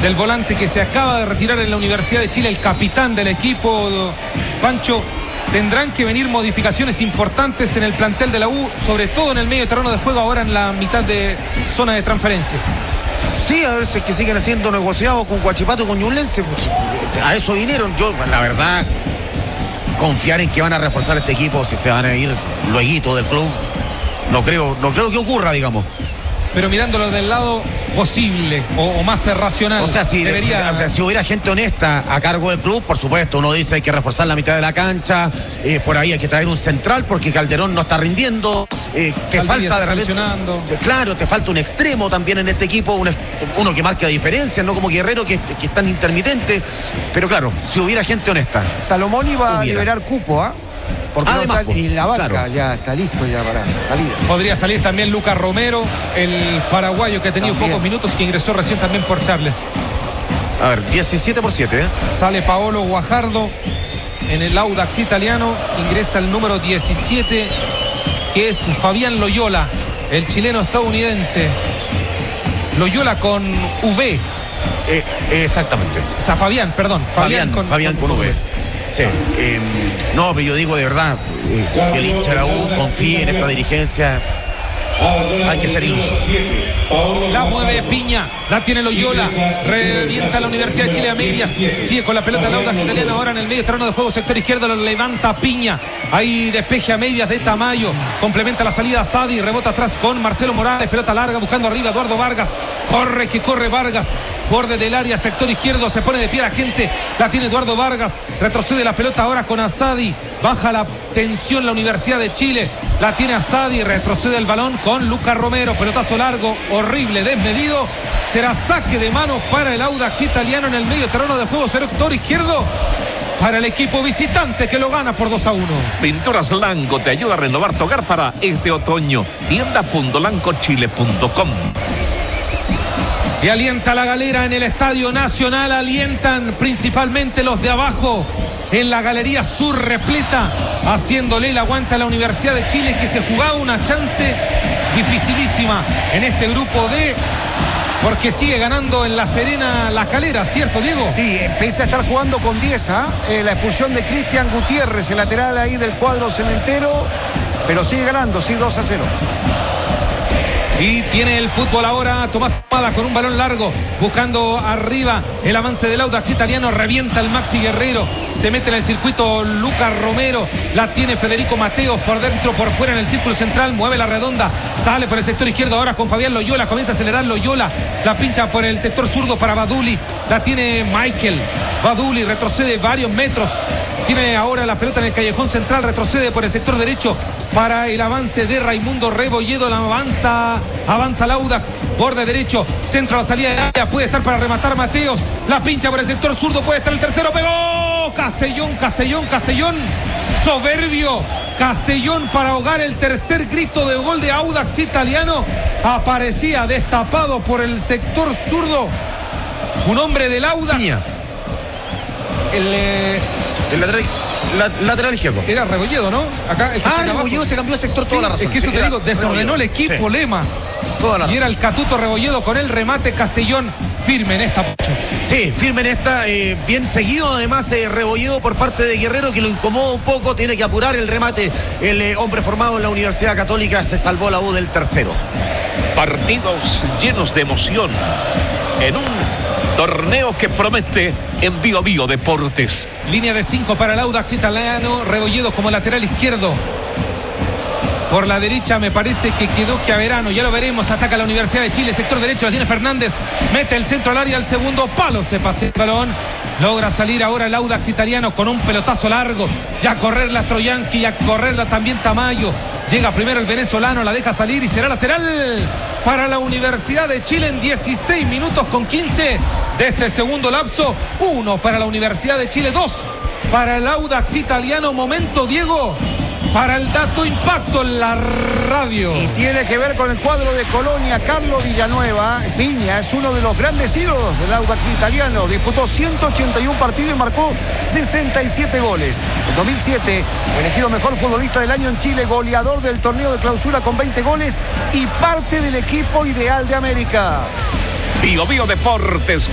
del volante que se acaba de retirar en la Universidad de Chile, el capitán del equipo, Pancho. Tendrán que venir modificaciones importantes en el plantel de la U, sobre todo en el medio terreno de juego, ahora en la mitad de zona de transferencias. Sí, a ver si es que siguen haciendo negociados con Huachipato y con Ñublense. A eso vinieron. Yo, la verdad, confiar en que van a reforzar este equipo si se van a ir lueguito del club, no creo que ocurra, digamos. Pero mirándolo del lado posible o más racional. O sea, si hubiera gente honesta a cargo del club, por supuesto, uno dice hay que reforzar la mitad de la cancha, por ahí hay que traer un central porque Calderón no está rindiendo, te falta de repente. Claro, te falta un extremo también en este equipo, uno que marque diferencia, no como Guerrero que es tan intermitente. Pero claro, si hubiera gente honesta. Salomón iba a liberar cupo, ¿ah? Porque además, y la banca claro, ya está listo ya para salida. Podría salir también Lucas Romero, el paraguayo que ha tenido pocos minutos, que ingresó recién también por Charles. A ver, 17/7, Sale Paolo Guajardo en el Audax italiano, ingresa el número 17, que es Fabián Loyola, el chileno estadounidense. Loyola con V. Exactamente. O sea, Fabián con V. Sí, no, pero yo digo de verdad, que el hincha de la U confíe en esta dirigencia. Hay que ser iluso. La mueve Piña, la tiene Loyola, revienta la Universidad de Chile a medias, sigue con la pelota el Audax italiano ahora en el medio terreno de juego, sector izquierdo, lo levanta Piña, ahí despeje a medias de Tamayo, complementa la salida Sadi, rebota atrás con Marcelo Morales, pelota larga buscando arriba Eduardo Vargas, corre Vargas, borde del área, sector izquierdo, se pone de pie la gente, la tiene Eduardo Vargas, retrocede la pelota ahora con Asadi, baja la tensión la Universidad de Chile, la tiene Asadi, retrocede el balón con Lucas Romero, pelotazo largo, horrible, desmedido, será saque de mano para el Audax italiano en el medio terreno de juego, sector izquierdo, para el equipo visitante que lo gana por 2-1. Pinturas Lanco te ayuda a renovar tu hogar para este otoño. Tienda.lancochile.com. Y alienta la galera en el Estadio Nacional, alientan principalmente los de abajo, en la galería sur repleta, haciéndole el aguante a la Universidad de Chile, que se jugaba una chance dificilísima en este grupo D, porque sigue ganando en La Serena La Calera, ¿cierto, Diego? Sí, empieza a estar jugando con 10, la expulsión de Cristian Gutiérrez, el lateral ahí del cuadro cementero, pero sigue ganando, sí, 2-0. Y tiene el fútbol ahora Tomás Ahumada con un balón largo, buscando arriba el avance del Audax italiano, revienta el Maxi Guerrero, se mete en el circuito Lucas Romero, la tiene Federico Mateos por dentro, por fuera en el círculo central, mueve la redonda, sale por el sector izquierdo ahora con Fabián Loyola, comienza a acelerar Loyola, la pincha por el sector zurdo para Baduli, la tiene Michael, Baduli retrocede varios metros, tiene ahora la pelota en el callejón central, retrocede por el sector derecho para el avance de Raimundo Rebolledo, la avanza el Audax, borde derecho, centro a la salida de área, puede estar para rematar Mateos, la pincha por el sector zurdo, puede estar el tercero, pegó Castellón, soberbio Castellón para ahogar el tercer grito de gol de Audax italiano, aparecía destapado por el sector zurdo un hombre del Audax, el lateral izquierdo. Era Rebolledo, ¿no? Acá Rebolledo se cambió de sector, toda la razón. Es que eso te digo, desordenó el equipo, Lema. Y era el Catuto Rebolledo con el remate, Castellón firme en esta. Sí, firme en esta, bien seguido además Rebolledo por parte de Guerrero, que lo incomoda un poco, tiene que apurar el remate, el hombre formado en la Universidad Católica, se salvó la U del tercero. Partidos llenos de emoción en un torneo que promete en Bio Bio Deportes. Línea de 5 para el Audax italiano, Rebolledo como lateral izquierdo. Por la derecha me parece que quedó Chiaverano, ya lo veremos, ataca la Universidad de Chile, sector derecho, la tiene Fernández, mete el centro al área, al segundo palo, se pasea el balón, logra salir ahora el Audax italiano con un pelotazo largo, ya correrla Troyansky, ya correrla también Tamayo, llega primero el venezolano, la deja salir y será lateral para la Universidad de Chile en 16 minutos con 15 de este segundo lapso, 1 para la Universidad de Chile, 2 para el Audax italiano. Momento, Diego, para el dato impacto en la radio. Y tiene que ver con el cuadro de Colonia. Carlos Villanueva, Piña, es uno de los grandes ídolos del Audax italiano. Disputó 181 partidos y marcó 67 goles. En 2007 fue elegido mejor futbolista del año en Chile, goleador del torneo de clausura con 20 goles y parte del equipo ideal de América. Bio Bio Deportes.